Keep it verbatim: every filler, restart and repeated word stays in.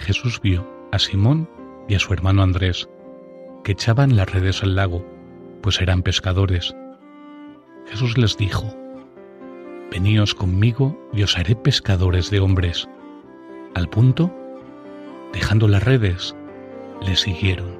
Jesús vio a Simón y a su hermano Andrés, que echaban las redes al lago, pues eran pescadores. Jesús les dijo: «Veníos conmigo y os haré pescadores de hombres». Al punto, dejando las redes, le siguieron.